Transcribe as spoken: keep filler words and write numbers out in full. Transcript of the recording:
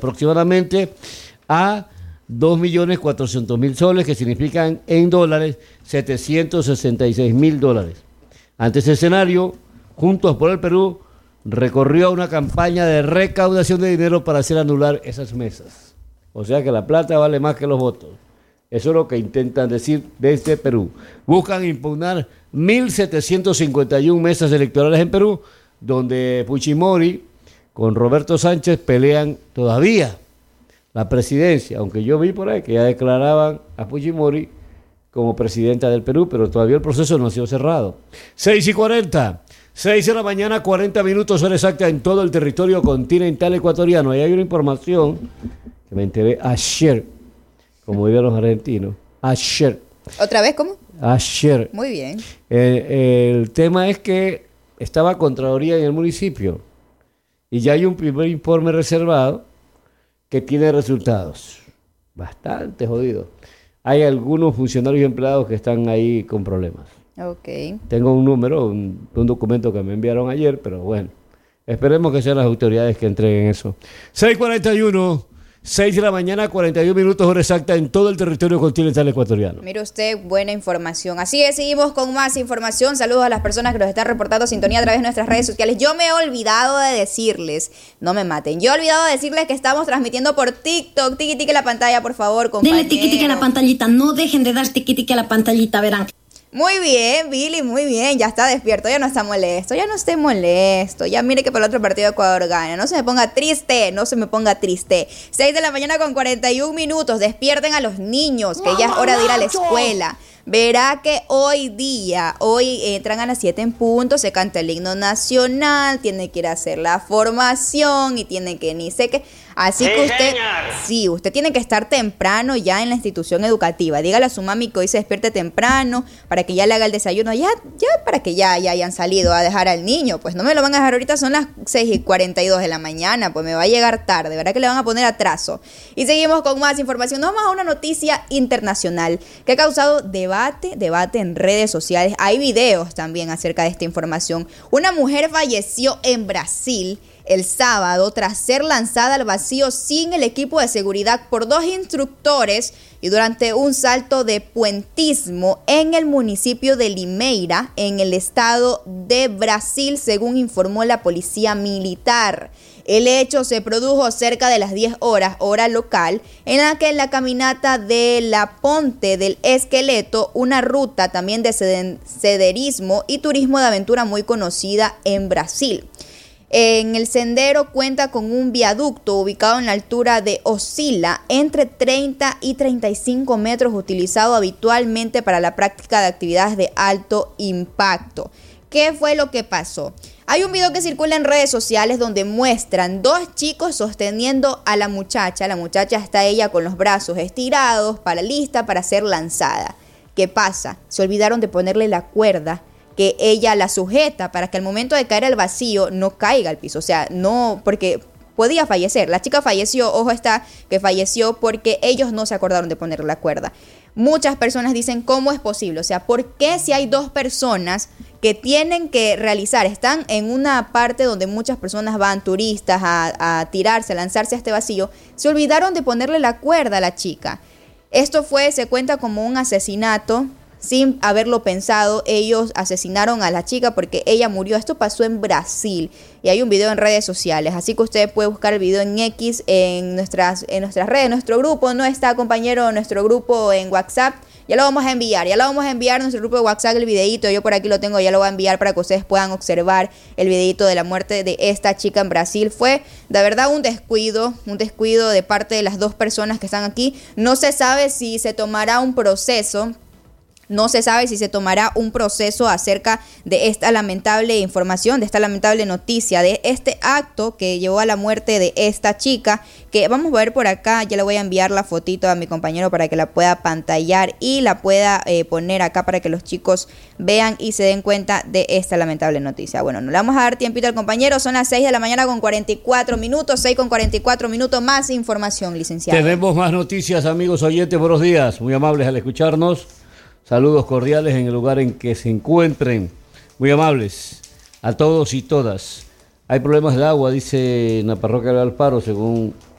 aproximadamente a dos millones cuatrocientos mil soles, que significan en dólares setecientos sesenta y seis mil dólares. Ante ese escenario, Juntos por el Perú recorrió una campaña de recaudación de dinero para hacer anular esas mesas. O sea que la plata vale más que los votos. Eso es lo que intentan decir desde Perú. Buscan impugnar mil setecientos cincuenta y una mesas electorales en Perú, donde Fujimori con Roberto Sánchez pelean todavía la presidencia, aunque yo vi por ahí que ya declaraban a Fujimori como presidenta del Perú, pero todavía el proceso no ha sido cerrado. seis y cuarenta, seis de la mañana, cuarenta minutos, hora exacta en todo el territorio continental ecuatoriano. Y hay una información que me enteré ayer, como dirían los argentinos, ayer. ¿Otra vez cómo? Ayer. Muy bien. Eh, el tema es que estaba Contraloría en el municipio y ya hay un primer informe reservado que tiene resultados bastante jodidos. Hay algunos funcionarios y empleados que están ahí con problemas. Ok. Tengo un número, un, un documento que me enviaron ayer, pero bueno, esperemos que sean las autoridades que entreguen eso. seis cuarenta y uno, seis de la mañana, cuarenta y un minutos, hora exacta en todo el territorio continental ecuatoriano. Mire usted, buena información. Así es, seguimos con más información. Saludos a las personas que nos están reportando sintonía a través de nuestras redes sociales. Yo me he olvidado de decirles, no me maten, yo he olvidado de decirles que estamos transmitiendo por TikTok. Tiki tiki la pantalla, por favor, compañeros. Denle tiki tiki a la pantallita, no dejen de dar tiki tiki a la pantallita, verán. Muy bien, Billy, muy bien, ya está despierto, ya no está molesto, ya no esté molesto, ya mire que para el otro partido Ecuador gana, no se me ponga triste, no se me ponga triste. seis de la mañana con cuarenta y un minutos, despierten a los niños, que ya es hora de ir a la escuela. Verá que hoy día, hoy entran a las siete en punto, se canta el himno nacional, tiene que ir a hacer la formación y tiene que ni sé qué. Así que usted, sí, usted tiene que estar temprano ya en la institución educativa. Dígale a su mami que hoy se despierte temprano para que ya le haga el desayuno, ya, ya para que ya, ya hayan salido a dejar al niño. Pues no me lo van a dejar ahorita, son las seis y cuarenta y dos de la mañana, pues me va a llegar tarde, ¿verdad que le van a poner atraso? Y seguimos con más información. Nos vamos a una noticia internacional que ha causado debate, debate en redes sociales. Hay videos también acerca de esta información. Una mujer falleció en Brasil el sábado tras ser lanzada al vacío sin el equipo de seguridad por dos instructores y durante un salto de puentismo en el municipio de Limeira, en el estado de Brasil, según informó la policía militar. El hecho se produjo cerca de las diez horas, hora local, en la que en la caminata de la Ponte del Esqueleto, una ruta también de senderismo y turismo de aventura muy conocida en Brasil. En el sendero cuenta con un viaducto ubicado en la altura de Osila, entre treinta y treinta y cinco metros, utilizado habitualmente para la práctica de actividades de alto impacto. ¿Qué fue lo que pasó? Hay un video que circula en redes sociales donde muestran dos chicos sosteniendo a la muchacha. La muchacha está ella con los brazos estirados, para lista para ser lanzada. ¿Qué pasa? Se olvidaron de ponerle la cuerda que ella la sujeta para que al momento de caer al vacío no caiga al piso. O sea, no, porque podía fallecer. La chica falleció, ojo está, que falleció porque ellos no se acordaron de ponerle la cuerda. Muchas personas dicen, ¿cómo es posible? O sea, ¿por qué si hay dos personas que tienen que realizar, están en una parte donde muchas personas van, turistas, a, a tirarse, a lanzarse a este vacío, se olvidaron de ponerle la cuerda a la chica? Esto fue, se cuenta como un asesinato. Sin haberlo pensado, ellos asesinaron a la chica porque ella murió. Esto pasó en Brasil y hay un video en redes sociales. Así que usted puede buscar el video en X, en nuestras, en nuestras redes, nuestro grupo. No está, compañero, nuestro grupo en WhatsApp. Ya lo vamos a enviar, ya lo vamos a enviar a nuestro grupo de WhatsApp el videito. Yo por aquí lo tengo, ya lo voy a enviar para que ustedes puedan observar el videito de la muerte de esta chica en Brasil. Fue, de verdad, un descuido, un descuido de parte de las dos personas que están aquí. No se sabe si se tomará un proceso. No se sabe si se tomará un proceso acerca de esta lamentable información, de esta lamentable noticia, de este acto que llevó a la muerte de esta chica, que vamos a ver por acá. Ya le voy a enviar la fotito a mi compañero para que la pueda pantallar y la pueda eh, poner acá para que los chicos vean y se den cuenta de esta lamentable noticia. Bueno, no le vamos a dar tiempito al compañero, son las seis de la mañana con cuarenta y cuatro minutos, seis con cuarenta y cuatro minutos, más información, licenciado. Tenemos más noticias, amigos oyentes, buenos días, muy amables al escucharnos. Saludos cordiales en el lugar en que se encuentren. Muy amables a todos y todas. Hay problemas de agua, dice en la parroquia de Alfaro, según